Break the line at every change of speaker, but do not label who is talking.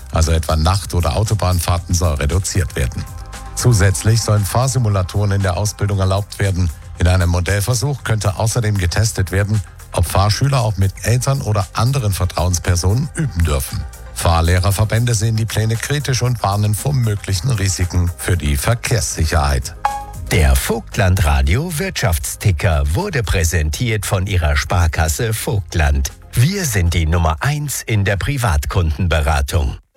also etwa Nacht- oder Autobahnfahrten, soll reduziert werden. Zusätzlich sollen Fahrsimulatoren in der Ausbildung erlaubt werden. In einem Modellversuch könnte außerdem getestet werden, ob Fahrschüler auch mit Eltern oder anderen Vertrauenspersonen üben dürfen. Fahrlehrerverbände sehen die Pläne kritisch und warnen vor möglichen Risiken für die Verkehrssicherheit.
Der Vogtland-Radio Wirtschaftsticker wurde präsentiert von Ihrer Sparkasse Vogtland. Wir sind die Nummer 1 in der Privatkundenberatung.